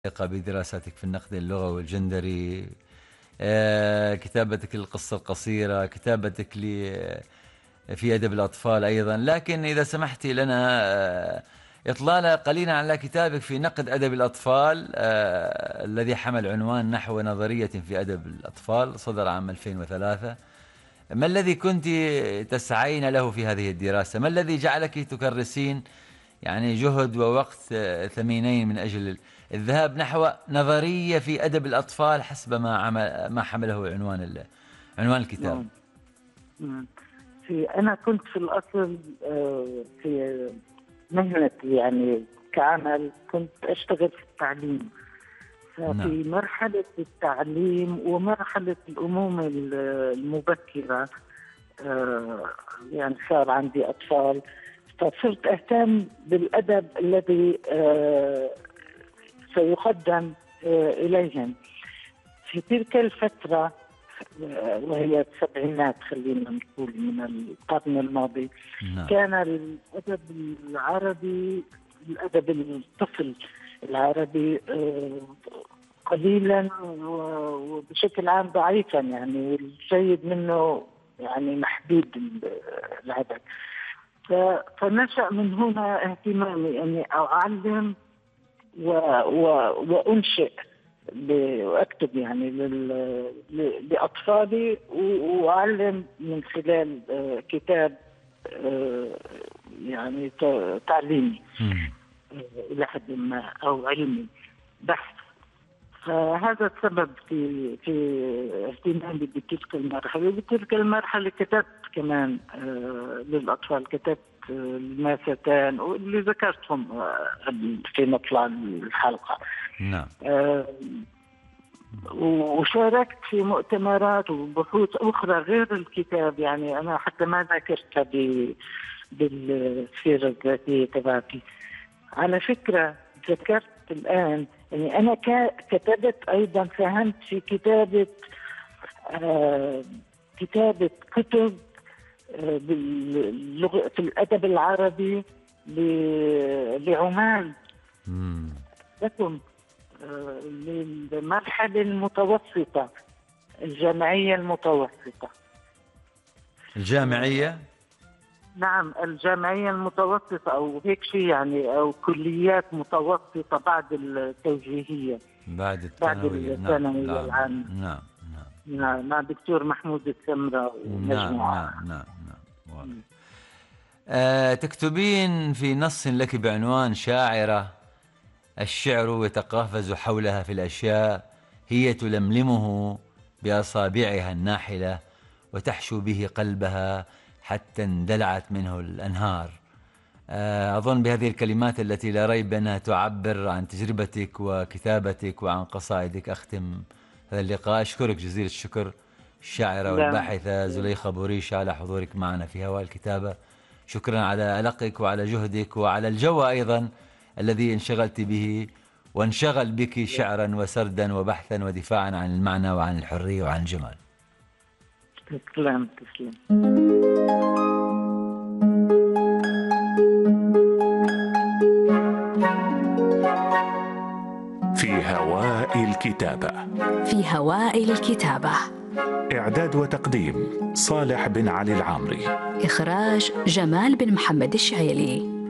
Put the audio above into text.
بدراستك في النقد اللغوي والجندري، كتابتك للقصة القصيرة، كتابتك في أدب الأطفال أيضا. لكن إذا سمحتِ لنا إطلالة قليلا على كتابك في نقد أدب الأطفال، الذي حمل عنوان نحو نظرية في أدب الأطفال، صدر عام 2003. ما الذي كنت تسعين له في هذه الدراسة؟ ما الذي جعلك تكرسين يعني جهد ووقت ثمينين من أجل الذهاب نحو نظرية في أدب الأطفال حسب ما حمله عنوان الكتاب؟ نعم. نعم. أنا كنت في الأصل في مهنتي، يعني كعمل كنت أشتغل في التعليم. نعم. ففي مرحلة التعليم ومرحلة الأمومة المبكرة يعني صار عندي أطفال، فصرت أهتم بالأدب الذي سيقدم إليهم في تلك الفترة، وهي السبعينات خلينا نقول من القرن الماضي. نعم. كان الأدب العربي، الأدب الطفل العربي قليلا وبشكل عام ضعيفا، يعني والجيد منه يعني محدود العدد. فنشأ من هنا اهتمامي أني أعلم وأنشئ وأكتب يعني لأطفالي، وأعلم من خلال كتاب يعني تعليمي إلى حد ما أو علمي بحث. فهذا السبب في اهتمامي بتلك المرحلة. وبتلك المرحلة كتبت كمان للأطفال، كتبت الماستان واللي ذكرتهم في مطلع الحلقة. نعم. وشاركت في مؤتمرات وبحوث أخرى غير الكتاب، يعني أنا حتى ما ذاكرتها بالسيرة الذاتية تبعتي. على فكرة ذكرت الآن يعني أنا كتبت أيضا، ساهمت في كتابة كتب باللغة في الأدب العربي لعمال لكم للمرحلة المتوسطة، الجامعية المتوسطة. الجامعية؟ نعم، الجامعية المتوسطة أو هيك شيء يعني، أو كليات متوسطة بعد التوجيهية، بعد الثانوية العامة. نعم. نعم، مع دكتور محمود السمرة ومجموعة. نعم. تكتبين في نص لك بعنوان شاعرة الشعر يتقافز حولها في الأشياء، هي تلملمه بأصابعها الناحلة وتحشو به قلبها حتى اندلعت منه الأنهار. أظن بهذه الكلمات التي لا ريب أنها تعبر عن تجربتك وكتابتك وعن قصائدك أختم هذا اللقاء. أشكرك جزيل الشكر الشاعرة والباحثة زليخة بوريشة على حضورك معنا في هواء الكتابة. شكرا على علقك وعلى جهدك وعلى الجو أيضا الذي انشغلت به وانشغل بك شعرا وسردا وبحثا ودفاعا عن المعنى وعن الحرية وعن الجمال. تسلم. في هواء الكتابة. إعداد وتقديم صالح بن علي العامري. إخراج جمال بن محمد الشعيلي.